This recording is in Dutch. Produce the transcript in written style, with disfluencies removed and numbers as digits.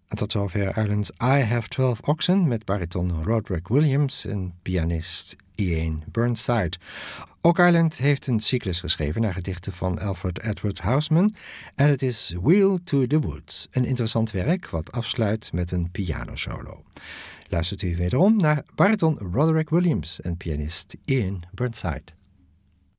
En tot zover Ireland's I Have 12 Oxen met bariton Roderick Williams en pianist Ian Burnside. Ook Ireland heeft een cyclus geschreven naar gedichten van Alfred Edward Houseman en het is Wheel to the Woods, een interessant werk wat afsluit met een pianosolo. Luistert u wederom naar bariton Roderick Williams en pianist Ian Burnside.